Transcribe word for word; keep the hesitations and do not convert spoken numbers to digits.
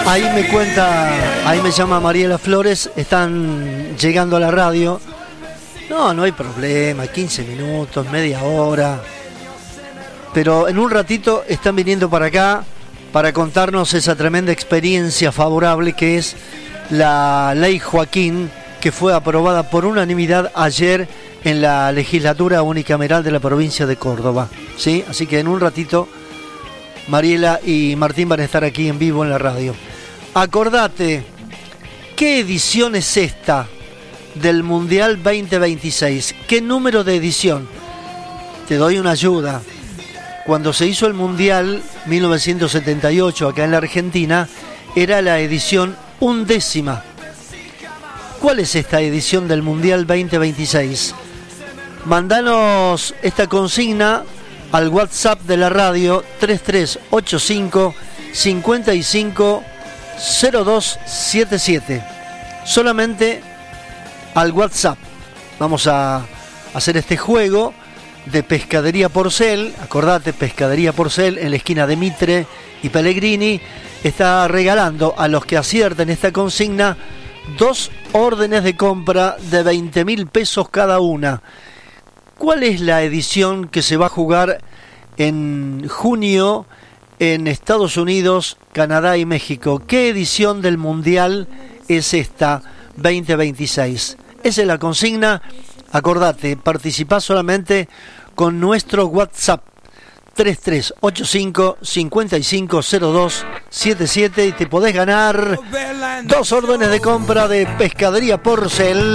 Ahí me cuenta, ahí me llama Mariela Flores, están llegando a la radio. No, no hay problema, quince minutos, media hora. Pero en un ratito están viniendo para acá para contarnos esa tremenda experiencia favorable que es la Ley Joaquín, que fue aprobada por unanimidad ayer en la legislatura unicameral de la provincia de Córdoba. ¿Sí? Así que en un ratito Mariela y Martín van a estar aquí en vivo en la radio. Acordate, ¿qué edición es esta del Mundial veinte veintiséis? ¿Qué número de edición? Te doy una ayuda. Cuando se hizo el Mundial mil novecientos setenta y ocho acá en la Argentina, era la edición undécima. ¿Cuál es esta edición del Mundial veinte veintiséis? Mandanos esta consigna al WhatsApp de la radio tres tres ocho cinco, cinco cinco cero dos siete siete. Solamente al WhatsApp. Vamos a hacer este juego de Pescadería Porcel. Acordate, Pescadería Porcel en la esquina de Mitre y Pellegrini está regalando a los que acierten esta consigna dos órdenes de compra de veinte mil pesos cada una. ¿Cuál es la edición que se va a jugar en junio en Estados Unidos, Canadá y México? ¿Qué edición del Mundial es esta veinte veintiséis? Esa es la consigna. Acordate, participá solamente con nuestro WhatsApp tres tres ocho cinco, cinco cinco cero dos siete siete y te podés ganar dos órdenes de compra de Pescadería Porcel.